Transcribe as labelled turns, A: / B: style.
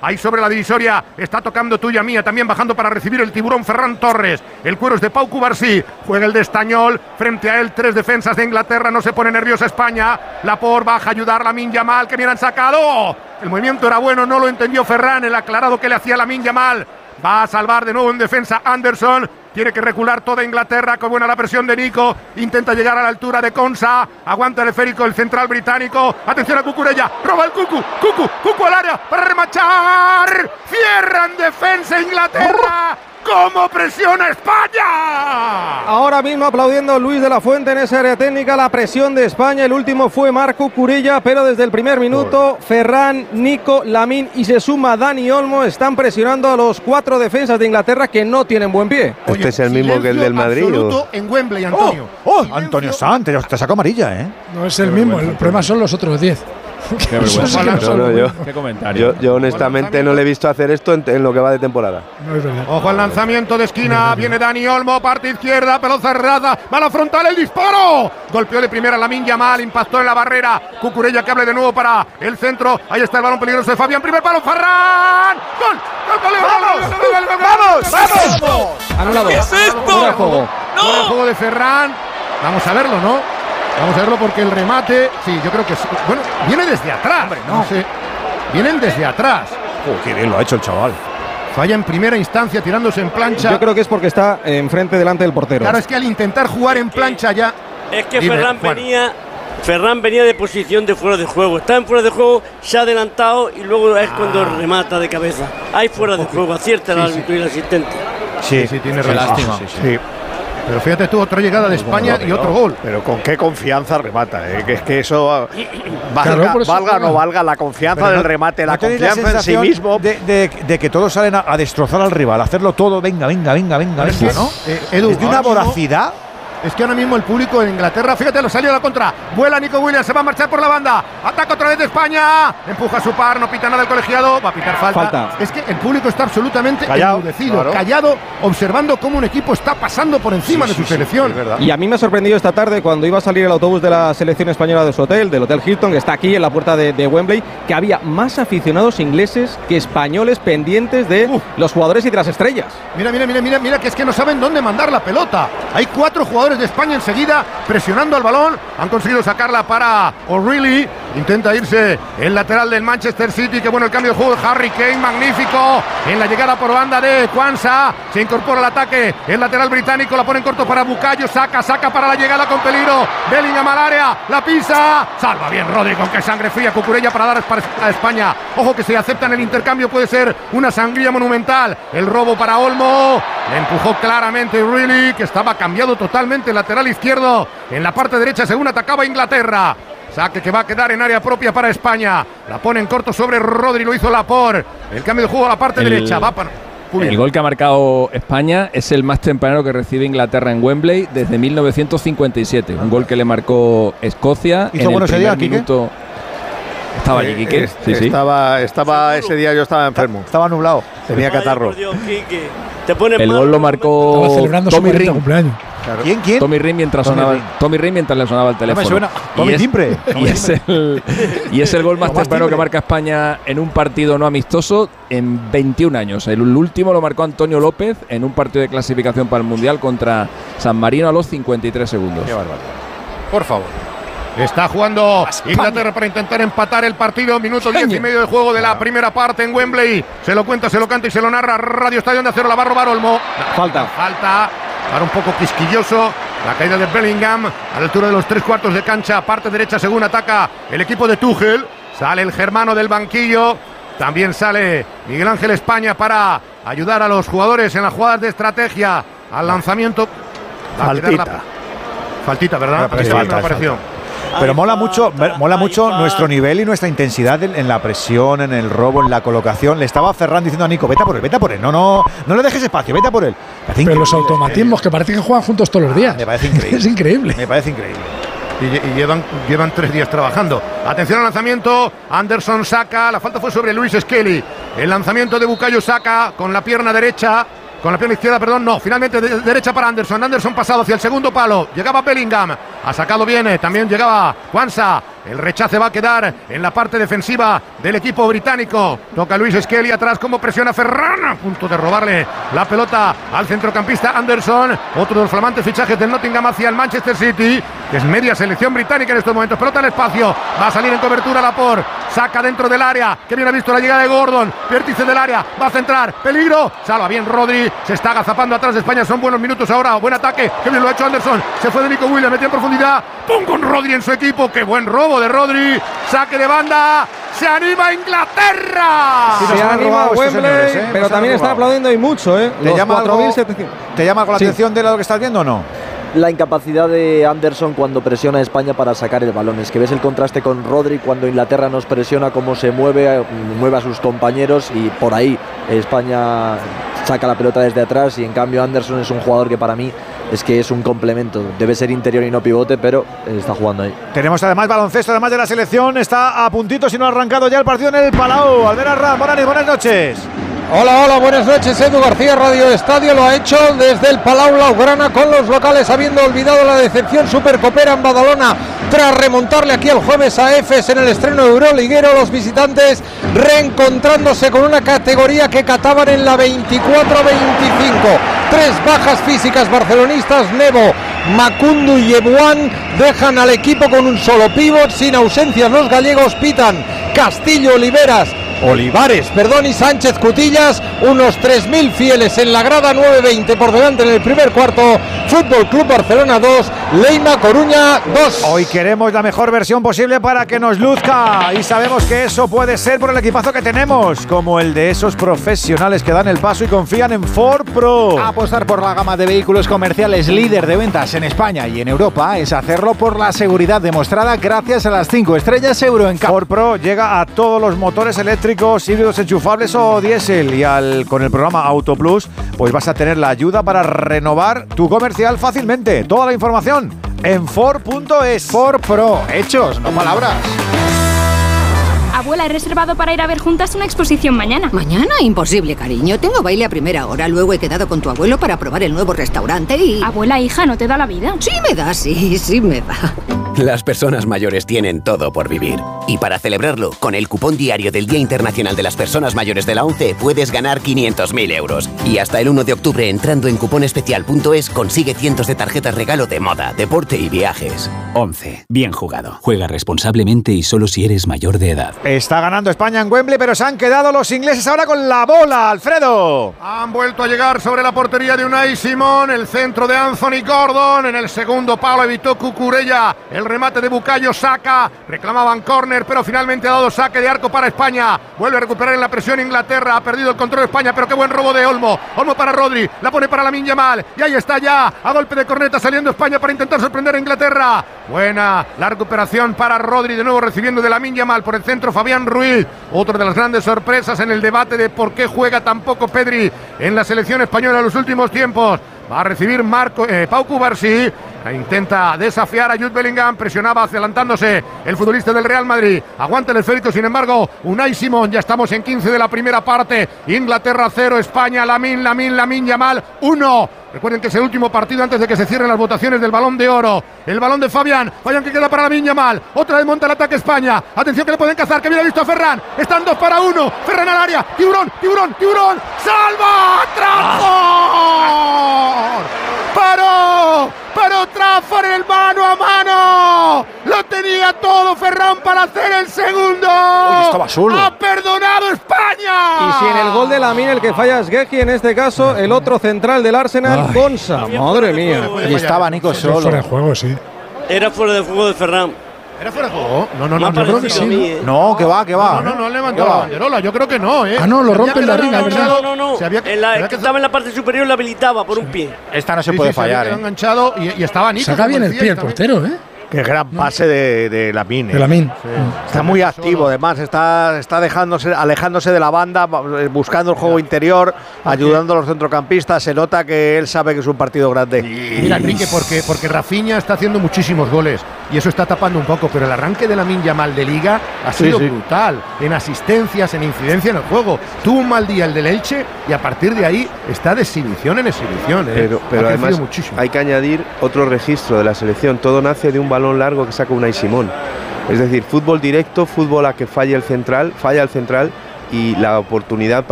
A: ahí sobre la divisoria, está tocando tuya mía, también bajando para recibir el tiburón Ferran Torres. El cuero es de Pau Cubarsí, juega el de Estañol, frente a él 3 defensas de Inglaterra, no se pone nerviosa España. Laporte baja a ayudar a Lamine Yamal, que bien han sacado. El movimiento era bueno, no lo entendió Ferran, el aclarado que le hacía Lamine Yamal. Va a salvar de nuevo en defensa Anderson. Tiene que recular toda Inglaterra, con buena la presión de Nico. Intenta llegar a la altura de Konsa. Aguanta el esférico el central británico. Atención a Cucurella. Roba el Cucu al área para remachar. Cierra en defensa Inglaterra. ¿Cómo presiona España?
B: Ahora mismo aplaudiendo Luis de la Fuente en esa área técnica, la presión de España. El último fue Marc Cucurella, pero desde el primer minuto Ferran, Nico, Lamine y se suma Dani Olmo. Están presionando a los 4 defensas de Inglaterra que no tienen buen pie.
C: Este es el mismo que el del Madrid.
A: Absoluto en Wembley, Antonio.
D: Antonio Santos, te saco amarilla, ¿eh?
E: No es el mismo, el problema son los otros 10.
C: Qué vergüenza.
F: Qué comentario.
C: Yo honestamente no le he visto hacer esto en lo que va de temporada.
E: No es verdad.
A: Ojo al lanzamiento de esquina, viene Dani Olmo, parte izquierda, pelota cerrada, mala frontal, el disparo. Golpeó de primera Lamine Yamal, impactó en la barrera. Cucurella que abre de nuevo para el centro. Ahí está el balón peligroso de Fabián, primer palo, Ferran. ¡Gol!
B: ¡Vamos! Anulado.
F: ¿Qué es esto?
B: Fuera de juego.
A: Fuera de juego de Ferran. Vamos a verlo, ¿no? Vamos a verlo porque el remate, sí, yo creo que sí. Bueno, viene desde atrás. Hombre, no sé. Vienen desde atrás.
D: Qué bien lo ha hecho el chaval.
A: Falla en primera instancia tirándose en plancha.
B: Yo creo que es porque está enfrente delante del portero.
A: Claro, es que al intentar jugar en plancha ya.
G: Es que Ferran venía de posición de fuera de juego. Está en fuera de juego, se ha adelantado y luego es cuando remata de cabeza. Hay fuera de juego, acierta el árbitro y el asistente.
D: Sí,
A: tiene lástima.
D: Sí.
A: Pero fíjate tú, otra llegada de España y otro gol.
D: Pero con qué confianza remata, ¿eh? Que es que eso
E: Claro,
D: valga o no valga la confianza del remate, la confianza en sí mismo. De que todos salen a destrozar al rival, a hacerlo todo, venga, ¿no?
A: Edu,
D: es de una voracidad.
A: Es que ahora mismo el público en Inglaterra, fíjate, lo salió a la contra. Vuela Nico Williams, se va a marchar por la banda. Ataca otra vez de España. Empuja a su par, no pita nada el colegiado. Va a pitar falta. Es que el público está absolutamente enmudecido, callado, observando cómo un equipo está pasando por encima de su selección.
B: Y a mí me ha sorprendido esta tarde cuando iba a salir el autobús de la selección española de su hotel, del Hotel Hilton, que está aquí en la puerta de Wembley, que había más aficionados ingleses que españoles pendientes de los jugadores y de las estrellas.
A: Mira, que es que no saben dónde mandar la pelota. Hay 4 jugadores de España enseguida presionando al balón. Han conseguido sacarla para O'Reilly. Intenta irse el lateral del Manchester City. Qué bueno el cambio de juego de Harry Kane, magnífico. En la llegada por banda de Quansah. Se incorpora al ataque el lateral británico. La pone en corto para Bukayo. Saca para la llegada con peligro. Bellingham al área. La pisa. Salva bien Rodri con que sangre fría. Cucurella para dar a España. Ojo que si aceptan el intercambio puede ser una sangría monumental. El robo para Olmo. Le empujó claramente O'Reilly, que estaba cambiado totalmente el lateral izquierdo en la parte derecha según atacaba Inglaterra. Saque que va a quedar en área propia para España. La pone en corto sobre Rodri, lo hizo Laporte. El cambio de juego a la parte derecha. Va para...
F: El gol que ha marcado España es el más temprano que recibe Inglaterra en Wembley desde 1957. Un gol que le marcó Escocia en el primer minuto. Estaba allí, Quique.
C: Estaba ese día, yo estaba enfermo.
D: Estaba nublado.
C: Tenía catarro.
F: El gol lo marcó Tommy Ring.
D: Claro. ¿Quién?
F: Tommy Ring mientras le sonaba el teléfono.
D: No me suena. Tommy Timbre.
F: Y es el gol más temprano que marca España en un partido no amistoso en 21 años. El último lo marcó Antonio López en un partido de clasificación para el Mundial contra San Marino a los 53 segundos.
D: Qué barbaridad.
A: Por favor. Está jugando Inglaterra para intentar empatar el partido. Minuto 10 y medio de juego de la primera parte en Wembley. Se lo cuenta, se lo canta y se lo narra Radio Estadio Onda Cero. La va a robar Olmo. Falta. Para un poco quisquilloso. La caída de Bellingham a la altura de los 3/4 de cancha. Parte derecha según ataca el equipo de Tuchel. Sale el germano del banquillo. También sale Miguel Ángel España para ayudar a los jugadores en las jugadas de estrategia. Al lanzamiento. Faltita, ¿verdad?
D: Pero mola mucho nuestro nivel y nuestra intensidad en la presión, en el robo, en la colocación. Le estaba Ferran diciendo a Nico, vete por él. No le dejes espacio, vete por él.
E: Pero los automatismos que parece que juegan juntos todos los días.
D: Me parece increíble.
E: Es increíble.
D: Me parece increíble.
A: Y llevan 3 días trabajando. Atención al lanzamiento. Anderson saca. La falta fue sobre Luis Skelly. El lanzamiento de Bukayo Saka con la pierna derecha. con la pierna izquierda, perdón, no, finalmente derecha para Anderson. Anderson pasado hacia el segundo palo, llegaba Bellingham, ha sacado bien, también llegaba Quansah. El rechace va a quedar en la parte defensiva del equipo británico. Toca Luis Skelly atrás, como presiona Ferran, a punto de robarle la pelota al centrocampista Anderson. Otro de los flamantes fichajes del Nottingham hacia el Manchester City, que es media selección británica en estos momentos. Pelota al espacio, va a salir en cobertura Laporte, saca dentro del área, que bien ha visto la llegada de Gordon, vértice del área, va a centrar, peligro, salva bien Rodri, se está agazapando atrás de España. Son buenos minutos ahora, buen ataque, que bien lo ha hecho Anderson, se fue de Nico Williams, metió en profundidad, ¡pum! Con Rodri en su equipo, qué buen robo de Rodri, saque de banda, se anima Inglaterra.
B: Se anima Wembley, pero también está aplaudiendo y mucho, ¿eh?
D: ¿Te llama algo la atención de lo que estás viendo o no?
H: La incapacidad de Anderson cuando presiona a España para sacar el balón. Es que ves el contraste con Rodri cuando Inglaterra nos presiona, cómo se mueve a sus compañeros, y por ahí España saca la pelota desde atrás, y en cambio Anderson es un jugador que para mí es que es un complemento. Debe ser interior y no pivote, pero está jugando ahí.
D: Tenemos además baloncesto, además de la selección. Está a puntito, si no ha arrancado ya el partido en el Palau. Albert Ram, buenas noches.
B: Hola, buenas noches. Edu García, Radio Estadio, lo ha hecho desde el Palau Blaugrana, con los locales habiendo olvidado la decepción supercopera en Badalona tras remontarle aquí el jueves a Efes en el estreno euroliguero. Los visitantes reencontrándose con una categoría que cataban en la 24-25. 3 bajas físicas barcelonistas, Nebo, Makundu y Ebuan, dejan al equipo con un solo pívot. Sin ausencias los gallegos, pitan Castillo, Olivares, y Sánchez Cutillas. Unos 3.000 fieles en la grada, 9:20 por delante en el primer cuarto. Fútbol Club Barcelona 2, Leima Coruña 2.
D: Hoy queremos la mejor versión posible para que nos luzca, y sabemos que eso puede ser por el equipazo que tenemos, como el de esos profesionales que dan el paso y confían en Ford Pro.
I: Apostar por la gama de vehículos comerciales líder de ventas en España y en Europa es hacerlo por la seguridad demostrada gracias a las 5 estrellas Euro NCAP.
D: Ford Pro llega a todos los motores eléctricos, híbridos enchufables o diésel, y con el programa Auto Plus pues vas a tener la ayuda para renovar tu comercial fácilmente. Toda la información en Ford.es.
I: Ford Pro, hechos, no palabras.
J: Abuela, he reservado para ir a ver juntas una exposición mañana.
K: ¿Mañana? Imposible, cariño. Tengo baile a primera hora. Luego he quedado con tu abuelo para probar el nuevo restaurante y...
J: Abuela, hija, ¿no te da la vida?
K: Sí me da, sí me da.
L: Las personas mayores tienen todo por vivir. Y para celebrarlo, con el cupón diario del Día Internacional de las Personas Mayores de la ONCE puedes ganar 500.000 euros. Y hasta el 1 de octubre, entrando en cuponespecial.es, consigue cientos de tarjetas regalo de moda, deporte y viajes. ONCE. Bien jugado. Juega responsablemente y solo si eres mayor de edad.
D: Está ganando España en Wembley, pero se han quedado los ingleses ahora con la bola, Alfredo.
A: Han vuelto a llegar sobre la portería de Unai Simón, el centro de Anthony Gordon, en el segundo palo evitó Cucurella, el remate de Bukayo Saka, reclamaban córner, pero finalmente ha dado saque de arco para España. Vuelve a recuperar en la presión Inglaterra, ha perdido el control de España, pero qué buen robo de Olmo para Rodri, la pone para Lamine Yamal, y ahí está ya, a golpe de corneta saliendo España para intentar sorprender a Inglaterra. Buena la recuperación para Rodri, de nuevo recibiendo de Lamine Yamal por el centro Fabián Ruiz, otra de las grandes sorpresas en el debate de por qué juega tan poco Pedri en la selección española en los últimos tiempos. Va a recibir Pau Cubarsí, intenta desafiar a Jude Bellingham, presionaba adelantándose el futbolista del Real Madrid, aguanta el esférico, sin embargo Unai Simón. Ya estamos en 15 de la primera parte, Inglaterra 0, España, Lamine Yamal 1. Recuerden que es el último partido antes de que se cierren las votaciones del Balón de Oro. El balón de Fabián que queda para Lamine Yamal. Otra vez monta el ataque España. Atención que le pueden cazar, que bien ha visto a Ferran. Están 2 para 1. Ferran al área. Tiburón. ¡Salva! ¡Trafford! ¡Paró Trafford en el mano a mano! Lo tenía todo Ferran para hacer el segundo.
D: Uy, estaba solo.
A: ¡Ha perdonado España!
B: Y si en el gol de Lamine el que falla es Guehi, en este caso el otro central del Arsenal, Gonza. Madre mía.
I: Y estaba Nico solo.
E: Fuera de juego, sí.
G: Era fuera de juego de Ferran.
A: ¿Era fuera de juego? No,
G: yo creo que sí.
D: No, que va.
A: No levantó la banderola, yo creo que no,
E: Ah, no, lo rompe en la ringa, ¿verdad?
G: No. Que estaba en la parte superior la habilitaba por un pie.
I: Esta no se puede fallar,
A: enganchado y estaba Nico.
E: Saca bien el pie el portero, ¿eh?
C: Qué gran pase de Lamine.
E: De Lamine.
C: Sí. Está muy activo, además, está alejándose de la banda, buscando el juego interior, ayudando a los centrocampistas. Se nota que él sabe que es un partido grande.
A: Mira, Enrique, porque Rafinha está haciendo muchísimos goles y eso está tapando un poco, pero el arranque de Lamine Yamal de Liga ha sido brutal, en asistencias, en incidencia en el juego. Tuvo un mal día el del Elche y a partir de ahí está de exhibición en exhibición.
M: Pero además hay que añadir otro registro de la selección. Todo nace de un balón largo que saca Unai Simón. Es decir, fútbol directo, fútbol a que falla el central y la oportunidad